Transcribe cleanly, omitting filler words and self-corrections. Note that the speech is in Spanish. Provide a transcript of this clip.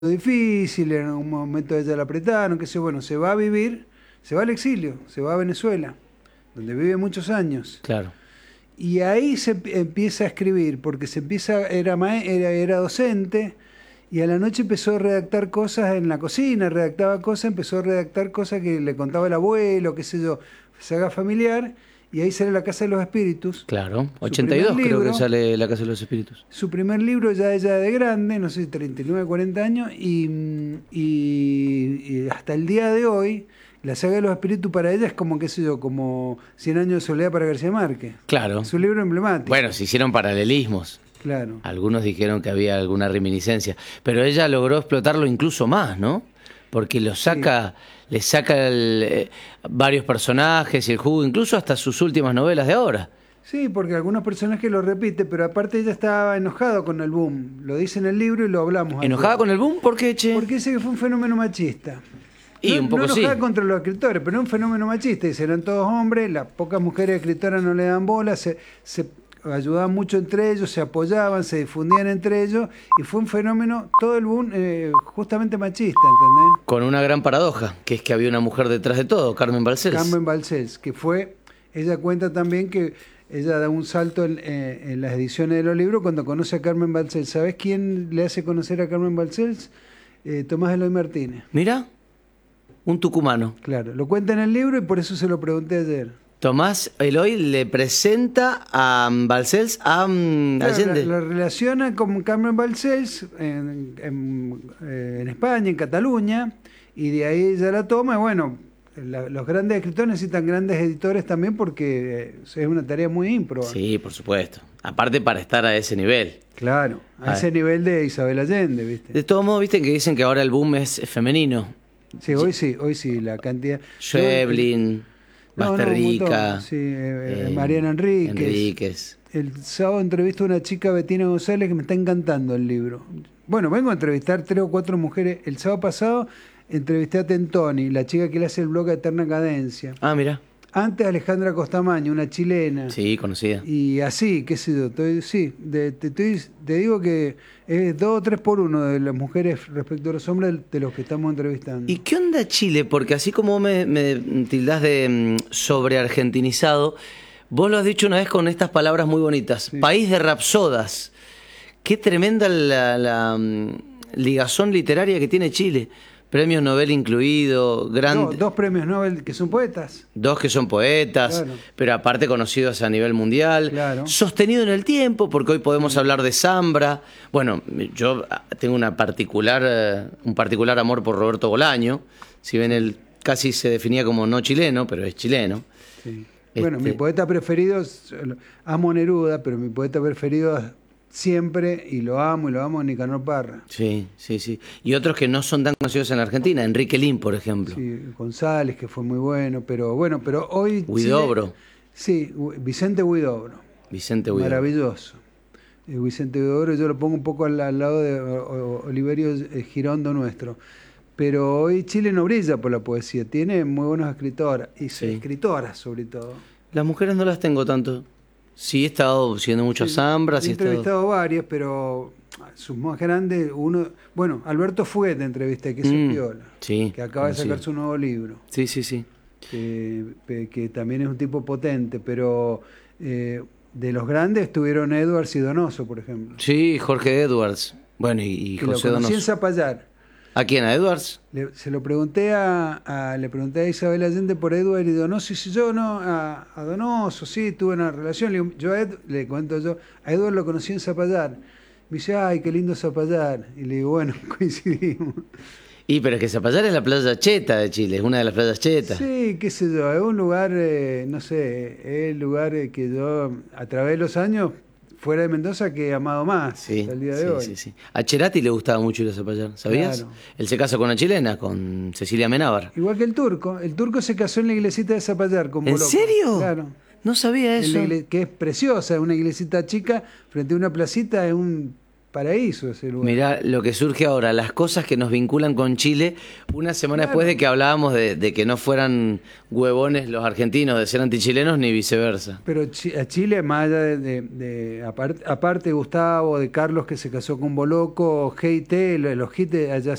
difícil, en un momento ella la apretaron, qué sé yo, bueno, se va a vivir, se va al exilio, se va a Venezuela, donde vive muchos años. Claro. Y ahí empieza a escribir, porque era docente, y a la noche empezó a redactar cosas en la cocina, redactaba cosas, empezó a redactar cosas que le contaba el abuelo, qué sé yo, saga familiar, y ahí sale La Casa de los Espíritus. Claro, Su 82 primer creo que libro. sale La Casa de los Espíritus. Su primer libro ya ella de grande, no sé, 39, 40 años, y hasta el día de hoy, la saga de los espíritus para ella es como, qué sé yo, como 100 años de soledad para García Márquez. Claro. Es un libro emblemático. Bueno, se hicieron paralelismos. Claro. Algunos dijeron que había alguna reminiscencia, pero ella logró explotarlo incluso más, ¿no? Porque lo saca, sí. Le saca varios personajes y el jugo, incluso hasta sus últimas novelas de ahora. Sí, porque algunos personajes lo repite, pero aparte ella estaba enojada con el boom. Lo dice en el libro y lo hablamos. ¿Enojada con el boom? ¿Por qué, che? Porque dice que fue un fenómeno machista. Y un poco no enojada sí. contra los escritores, pero un fenómeno machista. Y eran todos hombres, las pocas mujeres escritoras no le dan bola, se ayudaban mucho entre ellos, se apoyaban, se difundían entre ellos, y fue un fenómeno, todo el boom, justamente machista, ¿entendés? Con una gran paradoja, que es que había una mujer detrás de todo, Carmen Balcells. Carmen Balcells, que fue, ella cuenta también que ella da un salto en las ediciones de los libros cuando conoce a Carmen Balcells. ¿Sabés quién le hace conocer a Carmen Balcells? Tomás Eloy Martínez. Mira, un tucumano. Claro, lo cuenta en el libro y por eso se lo pregunté ayer. Tomás Eloy le presenta a Balcells a Allende. La relaciona con Carmen Balcells en España, en Cataluña, y de ahí ella la toma. Y bueno, los grandes escritores necesitan grandes editores también porque es una tarea muy ímproba. Sí, por supuesto. Aparte para estar a ese nivel. Claro, a ese nivel de Isabel Allende, ¿viste? De todos modos, viste que dicen que ahora el boom es femenino. Sí, hoy sí, la cantidad. Schweblin, Basterrica, sí, Mariana Enríquez. El sábado entrevisto a una chica, Betina González, que me está encantando el libro. Bueno, vengo a entrevistar 3 o 4 mujeres. El sábado pasado entrevisté a Tentoni, la chica que le hace el blog Eterna Cadencia. Ah, mira. Antes Alejandra Costamaño, una chilena. Sí, conocida. Y así, qué sé yo, te digo que es 2 o 3 por 1 de las mujeres respecto a los hombres de los que estamos entrevistando. ¿Y qué onda Chile? Porque así como me tildás de sobreargentinizado, vos lo has dicho una vez con estas palabras muy bonitas. Sí. País de rapsodas. Qué tremenda la ligazón literaria que tiene Chile. Premios Nobel incluido, 2 premios Nobel que son poetas. 2 que son poetas, claro. Pero aparte conocidos a nivel mundial. Claro. Sostenido en el tiempo, porque hoy podemos hablar de Zambra. Bueno, yo tengo un particular amor por Roberto Bolaño. Si bien él casi se definía como no chileno, pero es chileno. Sí. Bueno, mi poeta preferido, amo Neruda, pero mi poeta preferido siempre, y lo amo, Nicanor Parra. Sí. Y otros que no son tan conocidos en la Argentina, Enrique Lin, por ejemplo. Sí, González, que fue muy bueno, pero hoy... Huidobro. Sí, Vicente Huidobro. Maravilloso. Vicente Huidobro yo lo pongo un poco al lado de Oliverio Girondo nuestro. Pero hoy Chile no brilla por la poesía, tiene muy buenas escritoras, y escritoras sobre todo. Las mujeres no las tengo tanto. Sí, he estado siguiendo mucho a Zambra. He entrevistado varias, pero sus más grandes, Alberto Fuguet entrevisté, que es piola, que acaba de sacar su nuevo libro. Sí. Que también es un tipo potente, pero de los grandes estuvieron Edwards y Donoso, por ejemplo. Sí, Jorge Edwards. Bueno, y José lo Donoso. En Zapallar. ¿A quién? ¿A Edwards? Le pregunté a Isabel Allende por Edward y Donoso, y si yo no, a Donoso, sí, tuve una relación. Le cuento yo, a Edward lo conocí en Zapallar. Me dice, ay, qué lindo Zapallar. Y le digo, bueno, coincidimos. Pero es que Zapallar es la playa cheta de Chile, es una de las playas chetas. Sí, qué sé yo, es un lugar, es el lugar que yo, a través de los años, fuera de Mendoza, que he amado más hasta el día de hoy. Sí. A Cerati le gustaba mucho ir a Zapallar, ¿sabías? Claro. Él se casa con una chilena, con Cecilia Amenábar. Igual que el turco. El turco se casó en la iglesita de Zapallar con ¿En Boloco. serio? Claro. No sabía eso. Que es preciosa, es una iglesita chica, frente a una placita, es un paraíso ese lugar. Mirá lo que surge ahora, las cosas que nos vinculan con Chile, una semana después de que hablábamos de que no fueran huevones los argentinos de ser antichilenos ni viceversa. Pero a Chile, más allá aparte de Gustavo, de Carlos que se casó con Boloco, GT, los hits allá